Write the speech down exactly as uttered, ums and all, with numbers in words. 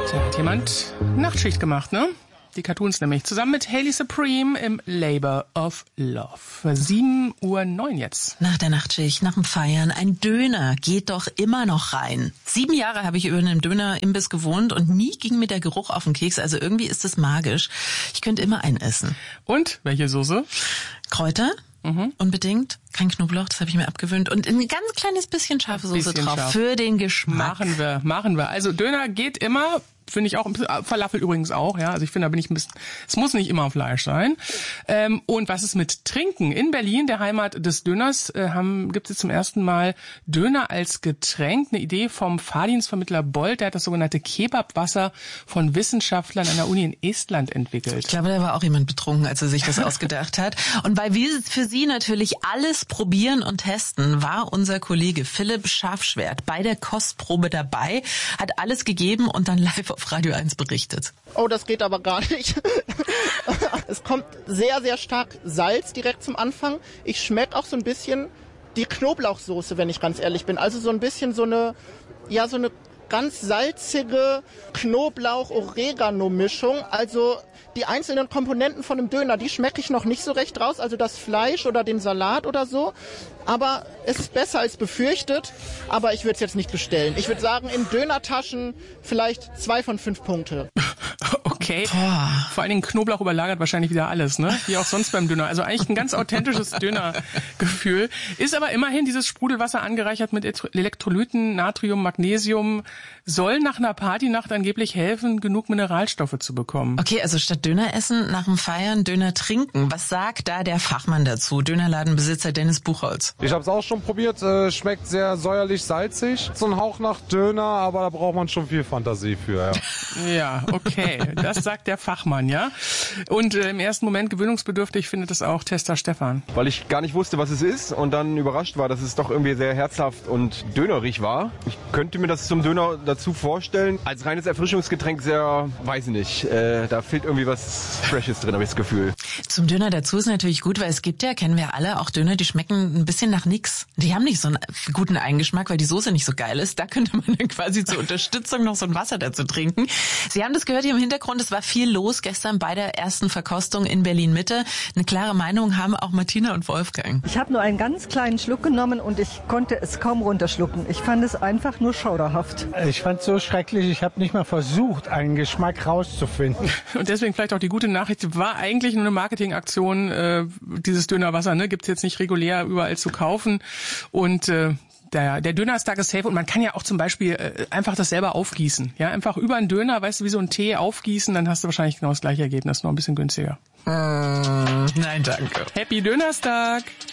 Da hat jemand Nachtschicht gemacht, ne? Die Cartoons nämlich. Zusammen mit Hayley Supreme im Labour of Love. sieben Uhr neun jetzt. Nach der Nachtschicht, nach dem Feiern, ein Döner geht doch immer noch rein. Sieben Jahre habe ich über einem Dönerimbiss gewohnt und nie ging mir der Geruch auf den Keks. Also irgendwie ist das magisch. Ich könnte immer einen essen. Und? Welche Soße? Kräuter? Mhm. Unbedingt. Kein Knoblauch, das habe ich mir abgewöhnt. Und ein ganz kleines bisschen scharfe Soße drauf. Scharf. Für den Geschmack. Machen wir, machen wir. Also Döner geht immer, finde ich auch, Falafel übrigens auch, ja. Also ich finde, da bin ich ein bisschen, es muss nicht immer Fleisch sein. Ähm, und was ist mit Trinken? In Berlin, der Heimat des Döners, äh, haben, gibt es zum ersten Mal Döner als Getränk. Eine Idee vom Fahrdienstvermittler Bolt, der hat das sogenannte Kebabwasser von Wissenschaftlern an der Uni in Estland entwickelt. Ich glaube, da war auch jemand betrunken, als er sich das ausgedacht hat. Und weil wir für Sie natürlich alles probieren und testen, war unser Kollege Philipp Scharfschwert bei der Kostprobe dabei, hat alles gegeben und dann live auf Radio eins berichtet. Oh, das geht aber gar nicht. Es kommt sehr, sehr stark Salz direkt zum Anfang. Ich schmecke auch so ein bisschen die Knoblauchsoße, wenn ich ganz ehrlich bin. Also so ein bisschen so eine, ja, so eine ganz salzige Knoblauch-Oregano-Mischung. Also die einzelnen Komponenten von einem Döner, die schmecke ich noch nicht so recht raus. Also das Fleisch oder den Salat oder so. Aber es ist besser als befürchtet. Aber ich würde es jetzt nicht bestellen. Ich würde sagen, in Dönertaschen vielleicht zwei von fünf Punkte. Okay. Boah. Vor allen Dingen Knoblauch überlagert wahrscheinlich wieder alles, ne? Wie auch sonst beim Döner. Also eigentlich ein ganz authentisches Dönergefühl. Ist aber immerhin dieses Sprudelwasser angereichert mit Elektrolyten, Natrium, Magnesium, soll nach einer Partynacht angeblich helfen, genug Mineralstoffe zu bekommen. Okay, also statt Döner essen, nach dem Feiern Döner trinken. Was sagt da der Fachmann dazu? Dönerladenbesitzer Dennis Buchholz. Ich habe es auch schon probiert. Äh, schmeckt sehr säuerlich, salzig. So ein Hauch nach Döner, aber da braucht man schon viel Fantasie für. Ja, ja, okay. Das sagt der Fachmann, ja. Und äh, im ersten Moment gewöhnungsbedürftig findet es auch Tester Stefan. Weil ich gar nicht wusste, was es ist und dann überrascht war, dass es doch irgendwie sehr herzhaft und dönerig war. Ich könnte mir das zum Döner dazu vorstellen. Als reines Erfrischungsgetränk sehr, weiß ich nicht, äh, da fehlt irgendwie was Freshes drin, habe ich das Gefühl. Zum Döner dazu ist natürlich gut, weil es gibt ja, kennen wir alle, auch Döner, die schmecken ein bisschen nach nix. Die haben nicht so einen guten Eigengeschmack, weil die Soße nicht so geil ist. Da könnte man dann quasi zur Unterstützung noch so ein Wasser dazu trinken. Sie haben das gehört hier im Hintergrund, es war viel los gestern bei der ersten Verkostung in Berlin-Mitte. Eine klare Meinung haben auch Martina und Wolfgang. Ich habe nur einen ganz kleinen Schluck genommen und ich konnte es kaum runterschlucken. Ich fand es einfach nur schauderhaft. Ich fand es so schrecklich, ich habe nicht mal versucht, einen Geschmack rauszufinden. Und deswegen vielleicht auch die gute Nachricht, war eigentlich nur eine Marketingaktion, äh, dieses Dönerwasser, ne, gibt's jetzt nicht regulär überall zu kaufen. Und äh, Der, der Dönerstag ist safe und man kann ja auch zum Beispiel äh, einfach das selber aufgießen. Ja, einfach über einen Döner, weißt du, wie so ein Tee aufgießen, dann hast du wahrscheinlich genau das gleiche Ergebnis, noch ein bisschen günstiger. Mm, nein, danke. Happy Dönerstag!